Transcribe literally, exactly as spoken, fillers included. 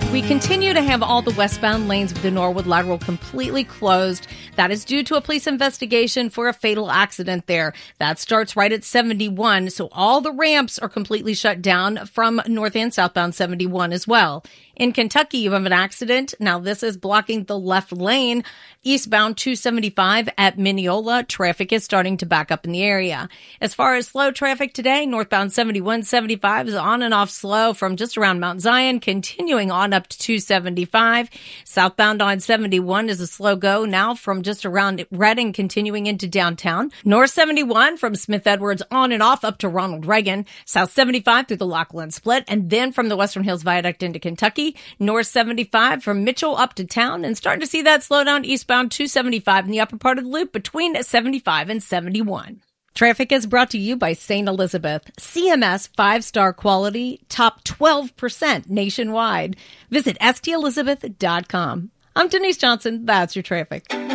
We continue to have all the westbound lanes of the Norwood Lateral completely closed. That is due to a police investigation for a fatal accident there. That starts right at seventy-one, so all the ramps are completely shut down from north and southbound seventy-one as well. In Kentucky, you have an accident. Now, this is blocking the left lane. Eastbound two seventy-five at Mineola, traffic is starting to back up in the area. As far as slow traffic today, northbound seventy-one seventy-five is on and off slow from just around Mount Zion, continuing on up to two seventy-five. Southbound on seventy-one is a slow go now from just around Reading, continuing into downtown. North seventy-one from Smith Edwards on and off up to Ronald Reagan. South seventy-five through the Lockland Split, and then from the Western Hills Viaduct into Kentucky. North seventy-five from Mitchell up to town, and starting to see that slow down eastbound two seventy-five in the upper part of the loop between seventy-five and seventy-one. Traffic is brought to you by Saint Elizabeth. C M S five-star quality, top twelve percent nationwide. Visit S T Elizabeth dot com. I'm Denise Johnson. That's your traffic.